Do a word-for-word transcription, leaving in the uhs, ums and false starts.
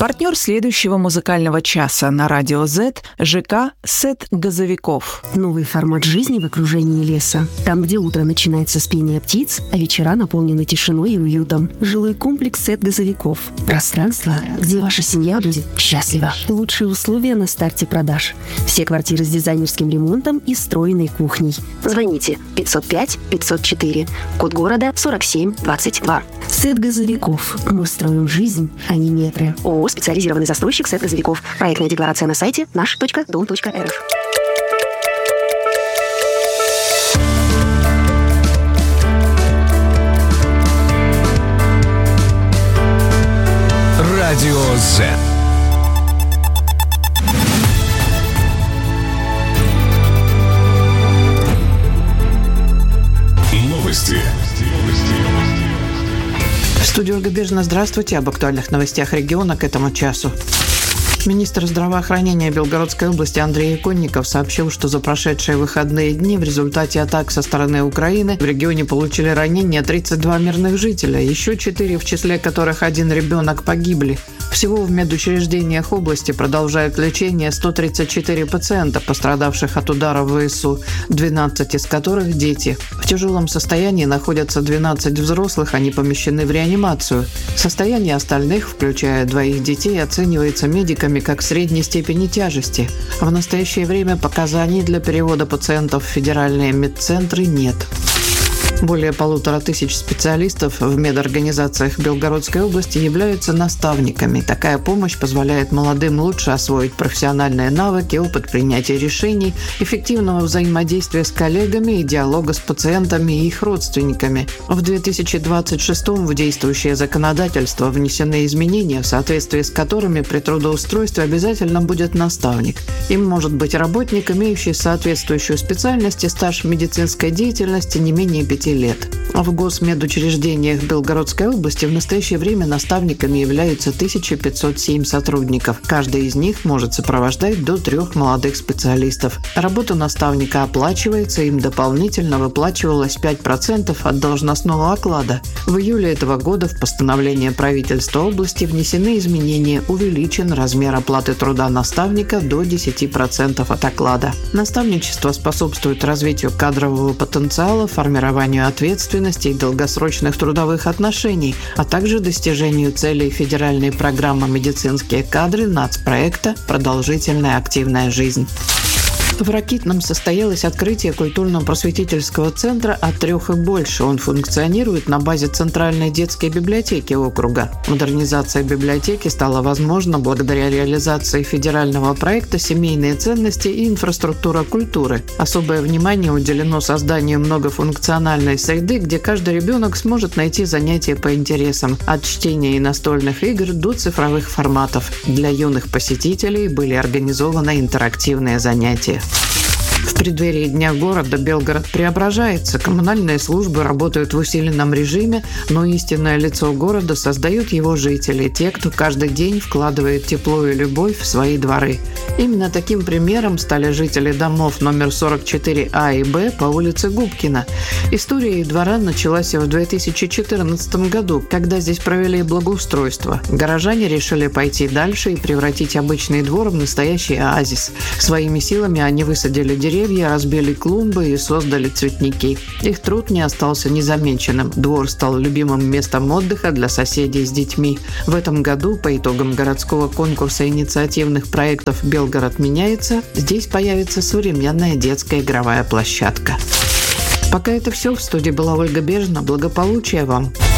Партнер следующего музыкального часа на радио Z – ЖК «Сет Газовиков». Новый формат жизни в окружении леса. Там, где утро начинается с пения птиц, а вечера наполнены тишиной и уютом. Жилой комплекс «Сет Газовиков». Пространство, где ваша семья будет счастлива. Лучшие условия на старте продаж. Все квартиры с дизайнерским ремонтом и встроенной кухней. Звоните пятьсот пять пятьсот четыре, код города сорок семь двадцать два. «Сет Газовиков». Мы строим жизнь, а не метры. ООО «Специализированный застройщик «Сет Газовиков». Проектная декларация на сайте наш точка дом точка эр эф. Радио Z. Новости. В студии Ольга Бежина. Здравствуйте. Об актуальных новостях региона к этому часу. Министр здравоохранения Белгородской области Андрей Иконников сообщил, что за прошедшие выходные дни в результате атак со стороны Украины в регионе получили ранения тридцать два мирных жителя, еще четыре, в числе которых один ребенок, погибли. Всего в медучреждениях области продолжают лечение сто тридцать четыре пациента, пострадавших от ударов ВСУ, двенадцать из которых – дети. В тяжелом состоянии находятся двенадцать взрослых, они помещены в реанимацию. Состояние остальных, включая двоих детей, оценивается медиками как средней степени тяжести. В настоящее время показаний для перевода пациентов в федеральные медцентры нет. Более полутора тысяч специалистов в медорганизациях Белгородской области являются наставниками. Такая помощь позволяет молодым лучше освоить профессиональные навыки, опыт принятия решений, эффективного взаимодействия с коллегами и диалога с пациентами и их родственниками. В две тысячи двадцать шестом в действующее законодательство внесены изменения, в соответствии с которыми при трудоустройстве обязательно будет наставник. Им может быть работник, имеющий соответствующую специальность и стаж медицинской деятельности не менее пяти лет. В госмедучреждениях Белгородской области в настоящее время наставниками являются тысяча пятьсот семь сотрудников. Каждый из них может сопровождать до трех молодых специалистов. Работа наставника оплачивается, им дополнительно выплачивалось пять процентов от должностного оклада. В июле этого года в постановление правительства области внесены изменения, увеличен размер оплаты труда наставника до десяти процентов от оклада. Наставничество способствует развитию кадрового потенциала, формированию ответственности и долгосрочных трудовых отношений, а также достижению целей федеральной программы «Медицинские кадры» нацпроекта «Продолжительная активная жизнь». В Ракитном состоялось открытие культурно-просветительского центра «От трех и больше». Он функционирует на базе Центральной детской библиотеки округа. Модернизация библиотеки стала возможна благодаря реализации федерального проекта «Семейные ценности и инфраструктура культуры». Особое внимание уделено созданию многофункциональной среды, где каждый ребенок сможет найти занятия по интересам, от чтения и настольных игр до цифровых форматов. Для юных посетителей были организованы интерактивные занятия. В преддверии Дня города Белгород преображается. Коммунальные службы работают в усиленном режиме, но истинное лицо города создают его жители, те, кто каждый день вкладывает тепло и любовь в свои дворы. Именно таким примером стали жители домов номер сорок четыре А и Б по улице Губкина. История их двора началась в две тысячи четырнадцатом году, когда здесь провели благоустройство. Горожане решили пойти дальше и превратить обычный двор в настоящий оазис. Своими силами они высадили деревья, разбили клумбы и создали цветники. Их труд не остался незамеченным. Двор стал любимым местом отдыха для соседей с детьми. В этом году, по итогам городского конкурса инициативных проектов «Белгород меняется», здесь появится современная детская игровая площадка. Пока это все. В студии была Ольга Бежина. Благополучия вам!